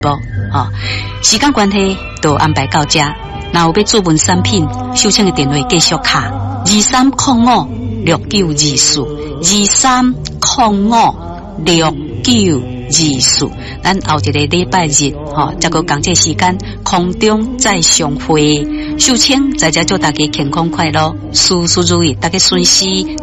时间关系，就安排到这。若有要注文产品，收请的电话继续卡23056924，23056924。咱后一个礼拜日，再个讲这时间，空中再相会。秀清在这祝大家健康快乐，事事如意，大家顺心。